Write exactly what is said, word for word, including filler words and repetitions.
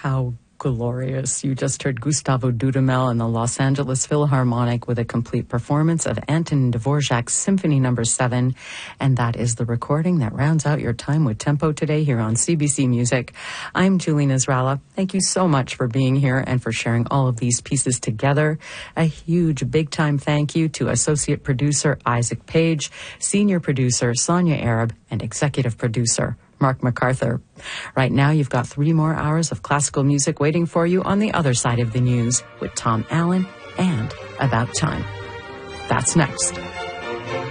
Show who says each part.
Speaker 1: How glorious. You just heard Gustavo Dudamel and the Los Angeles Philharmonic with a complete performance of Anton Dvorak's Symphony Number seven, and that is the recording that rounds out your time with Tempo today here on C B C Music. I'm Julie Nasrallah. Thank you so much for being here and for sharing all of these pieces together. A huge, big-time thank you to Associate Producer Isaac Page, Senior Producer Sonia Arab, and Executive Producer Mark MacArthur. Right now, you've got three more hours of classical music waiting for you on the other side of the news with Tom Allen and About Time. That's next.